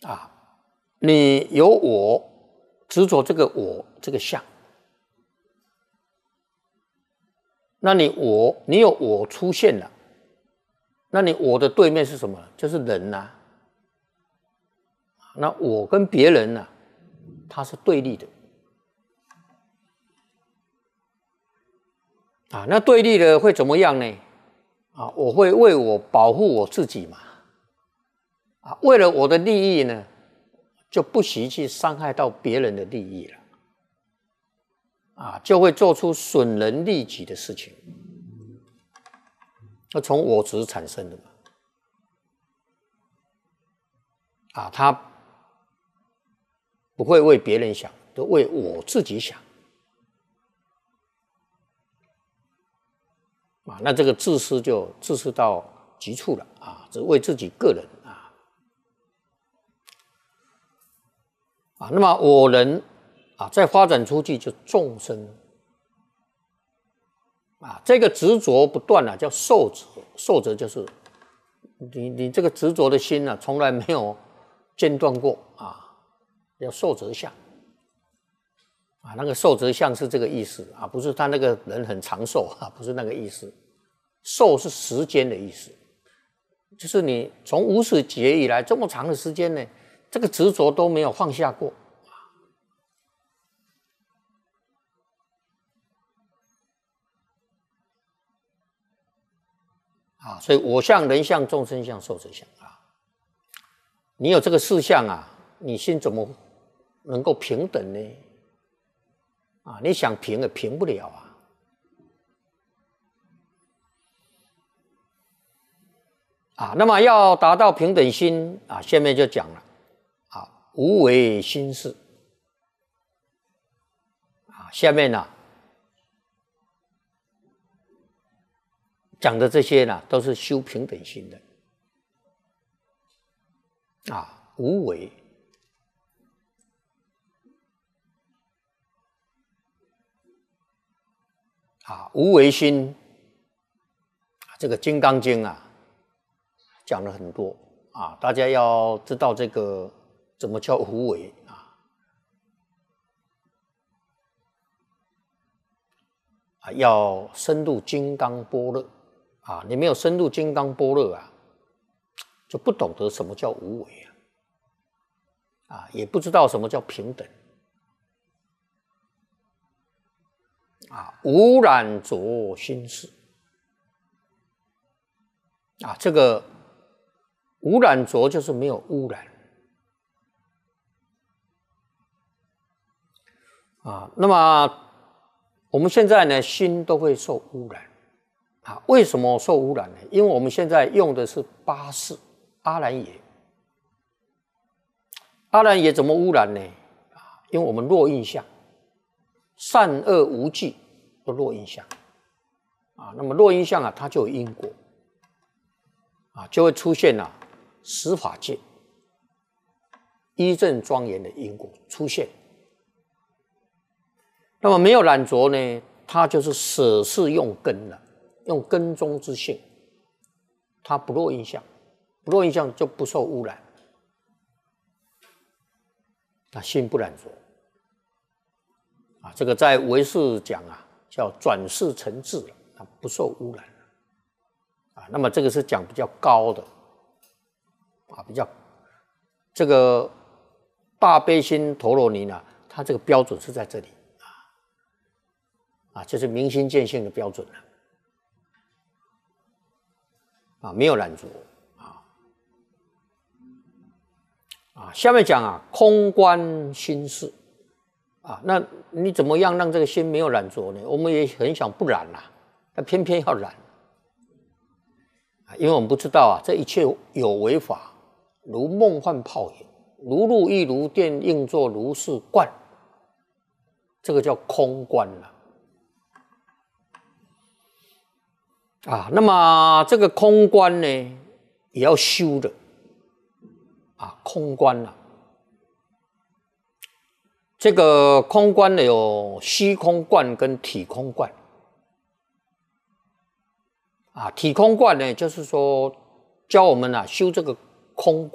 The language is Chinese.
啊，你有我，执着这个我这个相，那你有我出现了，那你我的对面是什么？就是人啊。那我跟别人啊，它是对立的啊。那对立的会怎么样呢？啊，我会为我保护我自己嘛。啊，为了我的利益呢，就不惜去伤害到别人的利益了。啊，就会做出损人利己的事情。那从我执产生的嘛。啊，他不会为别人想，都为我自己想。啊，那这个自私就自私到极处了啊，只为自己个人啊。啊，那么我人啊，再发展出去就众生啊，这个执着不断啊，叫受者。受者就是你这个执着的心啊，从来没有间断过啊，叫受者相啊。那个受者相是这个意思啊，不是他那个人很长寿啊，不是那个意思。寿是时间的意思，就是你从无始劫以来这么长的时间呢，这个执着都没有放下过啊。所以我相、人相、众生相、寿者相啊，你有这个四相啊，你心怎么能够平等呢？啊，你想平也平不了啊。啊，那么要达到平等心啊，下面就讲了啊，无为心事啊，下面呢讲的这些呢，都是修平等心的啊，无为啊，无为心，这个《金刚经》啊。讲了很多啊，大家要知道这个怎么叫无为啊，要深入金刚般若啊，你没有深入金刚般若啊，就不懂得什么叫无为啊，也不知道什么叫平等啊，无染着心事啊，这个无染着就是没有污染啊。那么我们现在呢，心都会受污染啊。为什么受污染呢？因为我们现在用的是八识阿赖耶。阿赖耶怎么污染呢？啊，因为我们落印象，善恶无记都落印象啊。那么落印象啊，它就有因果啊，就会出现十法界一正庄严的因果出现。那么没有染着呢，它就是舍是用根了，用根中之性，它不落印象，不落印象就不受污染，那心不染着啊。这个在唯识讲啊，叫转世成智啊，不受污染啊。那么这个是讲比较高的啊，比较这个大悲心陀罗尼呢，它这个标准是在这里啊，这是明心见性的标准了啊，没有染着啊。下面讲啊，空观心事啊，那你怎么样让这个心没有染着呢？我们也很想不染但偏偏要染啊，因为我们不知道这一切有为法，如梦幻泡影，如露亦如电，应作如是观，这个叫空观啊。那么这个空观呢，也要修的啊。空观这个空观呢，有虚空观跟体空观啊。体空观呢，就是说教我们修这个空观。